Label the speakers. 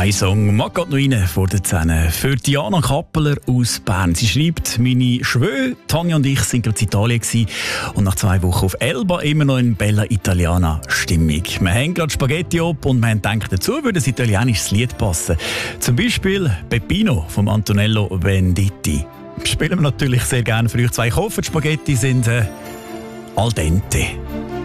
Speaker 1: Ein Song mag gerade noch rein vor den Zähnen. Für Diana Kappeler aus Bern. Sie schreibt, meine Schwöhe, Tanja und ich sind gerade in Italien gewesen und nach 2 Wochen auf Elba immer noch in Bella Italiana Stimmung. Wir haben gerade Spaghetti ab und wir haben gedacht, dazu würde ein italienisches Lied passen. Zum Beispiel Peppino von Antonello Venditti. Spielen wir natürlich sehr gerne für euch zwei. Ich hoffe, die Spaghetti sind al dente.